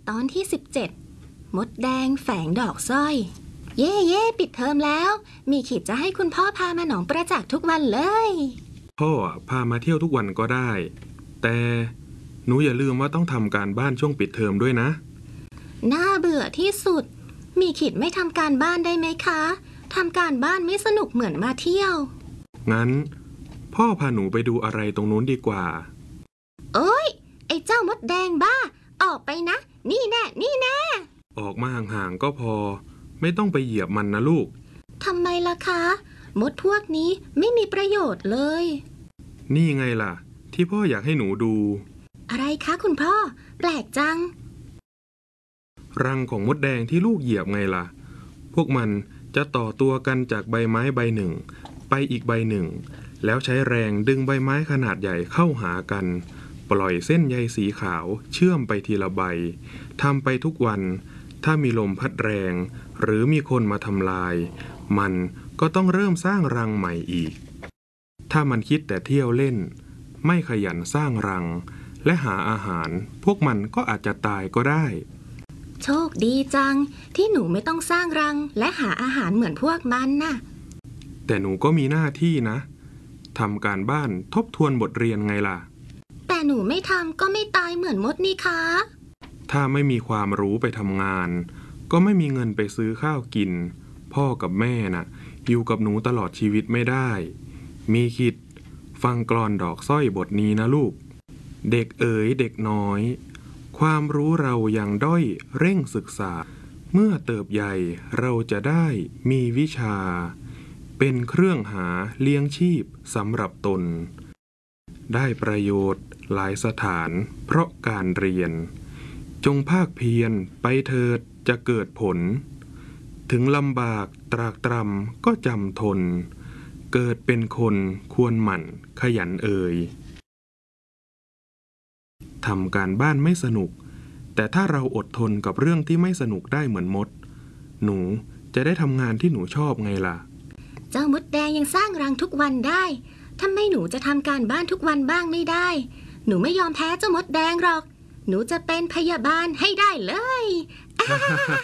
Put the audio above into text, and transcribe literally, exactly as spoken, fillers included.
ตอนที่สิบเจ็ดมดแดงแฝงดอกสร้อยเย่เย่ปิดเทอมแล้วมีขิดจะให้คุณพ่อพามาหนองประจักษ์ทุกวันเลยพ่อพามาเที่ยวทุกวันก็ได้แต่หนูอย่าลืมว่าต้องทำการบ้านช่วงปิดเทอมด้วยนะน่าเบื่อที่สุดมีขิดไม่ทำการบ้านได้ไหมคะทำการบ้านไม่สนุกเหมือนมาเที่ยวงั้นพ่อพาหนูไปดูอะไรตรงนู้นดีกว่าโอ๊ยไอ้เจ้ามดแดงบ้าออกไปนะนี่แน่นี่แน่ออกมาห่างๆก็พอไม่ต้องไปเหยียบมันนะลูกทำไมล่ะคะมดพวกนี้ไม่มีประโยชน์เลยนี่ไงล่ะที่พ่ออยากให้หนูดูอะไรคะคุณพ่อแปลกจังรังของมดแดงที่ลูกเหยียบไงล่ะพวกมันจะต่อตัวกันจากใบไม้ใบหนึ่งไปอีกใบหนึ่งแล้วใช้แรงดึงใบไม้ขนาดใหญ่เข้าหากันปล่อยเส้นใยสีขาวเชื่อมไปทีละใบทำไปทุกวันถ้ามีลมพัดแรงหรือมีคนมาทำลายมันก็ต้องเริ่มสร้างรังใหม่อีกถ้ามันคิดแต่เที่ยวเล่นไม่ขยันสร้างรังและหาอาหารพวกมันก็อาจจะตายก็ได้โชคดีจังที่หนูไม่ต้องสร้างรังและหาอาหารเหมือนพวกมันน่ะแต่หนูก็มีหน้าที่นะทำการบ้านทบทวนบทเรียนไงล่ะแต่หนูไม่ทำก็ไม่ตายเหมือนมดนี่คะถ้าไม่มีความรู้ไปทำงานก็ไม่มีเงินไปซื้อข้าวกินพ่อกับแม่น่ะอยู่กับหนูตลอดชีวิตไม่ได้มีคิดฟังกลอนดอกสร้อยบทนี้นะลูกเด็กเอ๋ยเด็กน้อยความรู้เรายังด้อยเร่งศึกษาเมื่อเติบใหญ่เราจะได้มีวิชาเป็นเครื่องหาเลี้ยงชีพสำหรับตนได้ประโยชน์หลายสถานเพราะการเรียนจงภาคเพียรไปเถิดจะเกิดผลถึงลำบากตรากตรำก็จำทนเกิดเป็นคนควรหมั่นขยันเอ่ยทำการบ้านไม่สนุกแต่ถ้าเราอดทนกับเรื่องที่ไม่สนุกได้เหมือนมดหนูจะได้ทำงานที่หนูชอบไงล่ะเจ้ามดแดงยังสร้างรังทุกวันได้ทำไมหนูจะทำการบ้านทุกวันบ้างไม่ได้หนูไม่ยอมแพ้เจ้ามดแดงหรอกหนูจะเป็นพยาบาลให้ได้เลย